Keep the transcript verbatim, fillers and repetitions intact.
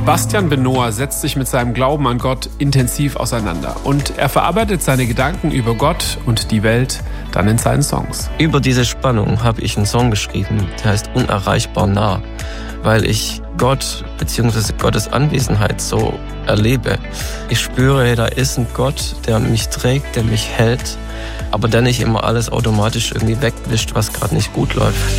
Bastian Benohr setzt sich mit seinem Glauben an Gott intensiv auseinander und er verarbeitet seine Gedanken über Gott und die Welt dann in seinen Songs. Über diese Spannung habe ich einen Song geschrieben, der heißt Unerreichbar nah, weil ich Gott bzw. Gottes Anwesenheit so erlebe. Ich spüre, da ist ein Gott, der mich trägt, der mich hält, aber der nicht immer alles automatisch irgendwie wegwischt, was gerade nicht gut läuft.